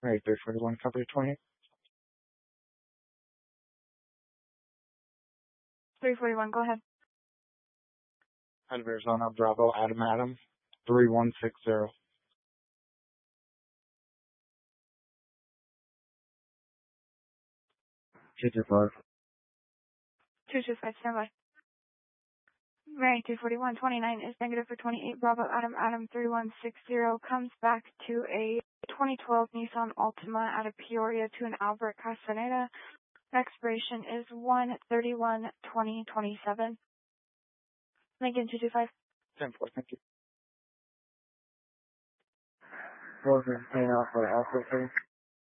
Right, 341, coverage 28. 341, go ahead. Out of Arizona, Bravo, Adam, 3160. 225. 225, stand by. Right, 241, 29 is negative for 28. Bravo, Adam, 3160 comes back to a 2012 Nissan Altima out of Peoria to an Albert Castaneda. Expiration is 1/31/2027. Lincoln 225. 10-4, thank you. 4 paying off for Alpha, please.